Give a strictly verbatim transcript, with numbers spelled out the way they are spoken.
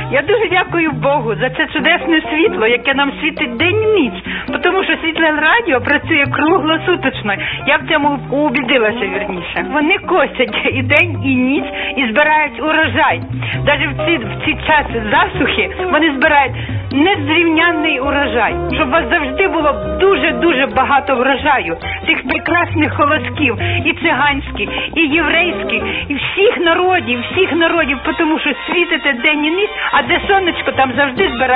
Я дуже дякую Богу за це чудесне світло, яке нам світить день і ніч. Тому що світле радіо працює круглосуточно. Я в цьому убідилася, вірніше. Вони косять і день, і ніч, і збирають урожай. Навіть в ці, в ці часи засухи вони збирають незрівнянний урожай. Щоб у вас завжди було дуже-дуже багато врожаю. Цих прекрасних колосків, і циганських, і єврейських, і всіх народів, всіх народів, тому що світите день і ніч, а де сонечко, там завжди збирають